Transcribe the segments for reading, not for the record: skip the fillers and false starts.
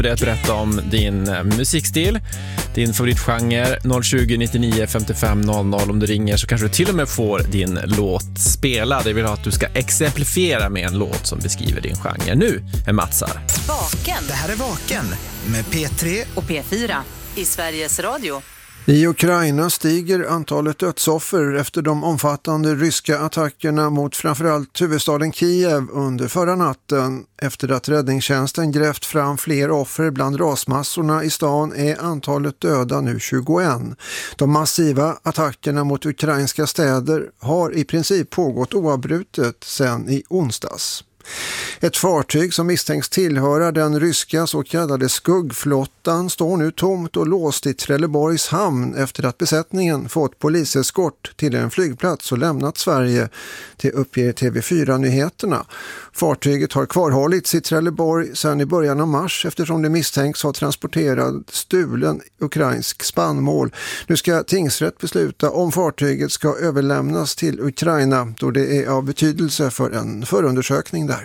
Berätta om din musikstil, din favoritgenre. 020 99 55 00. Om du ringer så kanske du till och med får din låt spelad. Jag vill ha att du ska exemplifiera med en låt som beskriver din genre. Nu är Mats här. Vaken. Det här är Vaken med P3 och P4 i Sveriges Radio. I Ukraina stiger antalet dödsoffer efter de omfattande ryska attackerna mot framförallt huvudstaden Kiev under förra natten. Efter att räddningstjänsten grävt fram fler offer bland rasmassorna i stan är antalet döda nu 21. De massiva attackerna mot ukrainska städer har i princip pågått oavbrutet sedan i onsdags. Ett fartyg som misstänks tillhöra den ryska så kallade skuggflottan står nu tomt och låst i Trelleborgs hamn efter att besättningen fått poliseskort till en flygplats och lämnat Sverige, till uppger TV4-nyheterna. Fartyget har kvarhållits i Trelleborg sedan i början av mars eftersom det misstänks ha transporterat stulen ukrainsk spannmål. Nu ska tingsrätt besluta om fartyget ska överlämnas till Ukraina då det är av betydelse för en förundersökning där.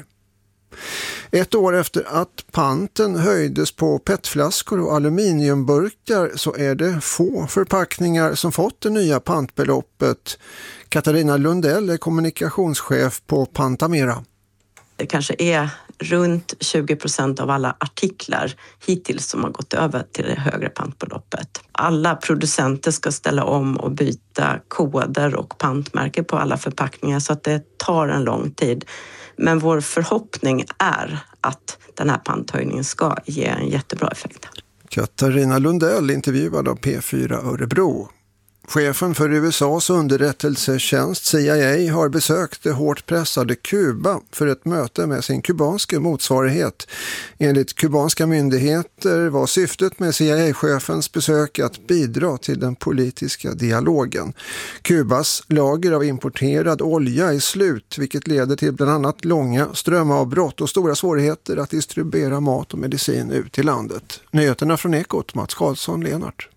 Ett år efter att panten höjdes på petflaskor och aluminiumburkar så är det få förpackningar som fått det nya pantbeloppet. Katarina Lundell är kommunikationschef på Pantamera. Det kanske är runt 20% av alla artiklar hittills som har gått över till det högre pantbeloppet. Alla producenter ska ställa om och byta koder och pantmärken på alla förpackningar så att det tar en lång tid. Men vår förhoppning är att den här panthöjningen ska ge en jättebra effekt. Katarina Lundell intervjuad av P4 Örebro. Chefen för USAs underrättelsetjänst CIA har besökt det hårt pressade Kuba för ett möte med sin kubanska motsvarighet. Enligt kubanska myndigheter var syftet med CIA-chefens besök att bidra till den politiska dialogen. Kubas lager av importerad olja är slut, vilket leder till bland annat långa strömavbrott och stora svårigheter att distribuera mat och medicin ut till landet. Nyheterna från Ekot, Mats Karlsson, Lenart.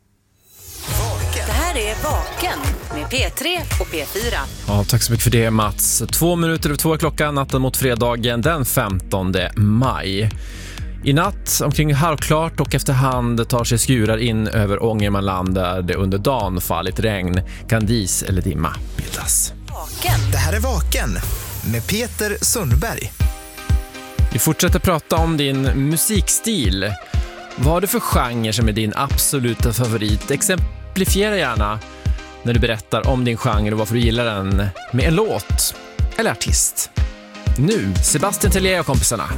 Det här är Vaken med P3 och P4. Ja, tack så mycket för det, Mats. 2 minuter över 2 klockan, natten mot fredagen den 15 maj. I natt omkring halvklart och efterhand tar sig skurar in över Ångermanland där det under dagen fallit regn, kan dis eller dimma bildas. Vaken. Det här är Vaken med Peter Sundberg. Vi fortsätter prata om din musikstil. Vad är det för genre som är din absoluta favorit? Exemplifiera gärna när du berättar om din genre och varför du gillar den med en låt eller artist. Nu, Sebastian Tellier och kompisarna.